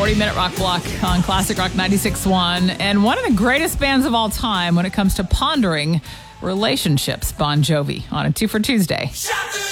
40-minute rock block on Classic Rock 96.1. And one of the greatest bands of all time when it comes to pondering relationships, Bon Jovi, on a 2 for Tuesday.